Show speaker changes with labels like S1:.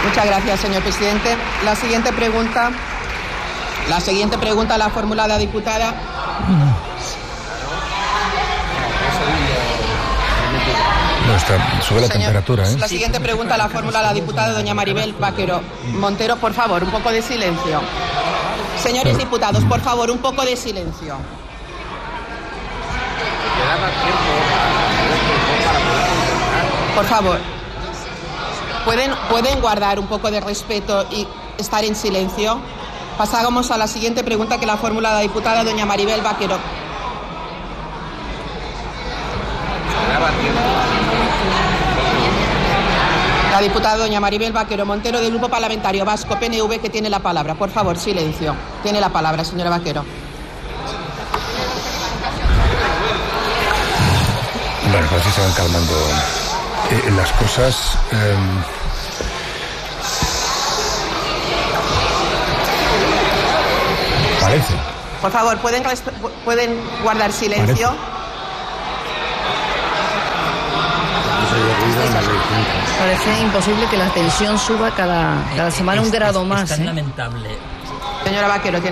S1: Muchas gracias, señor presidente. La siguiente pregunta la formula la diputada.
S2: No, sube la temperatura, ¿eh?
S1: La siguiente pregunta la formula la diputada doña Maribel Vaquero Montero. Por favor, un poco de silencio. Señores diputados, por favor, un poco de silencio. Por favor, ¿pueden guardar un poco de respeto y estar en silencio? Pasamos a la siguiente pregunta que la formula la diputada doña Maribel Vaquero. La diputada doña Maribel Vaquero Montero del Grupo Parlamentario Vasco PNV, que tiene la palabra. Por favor, silencio. Tiene la palabra, señora Vaquero.
S2: Bueno, pues así se van calmando las cosas. Parece.
S1: Por favor, ¿pueden guardar silencio?
S3: Parece imposible que la tensión suba cada semana un grado más.
S4: Es tan lamentable.
S1: Señora Vaquero, tiene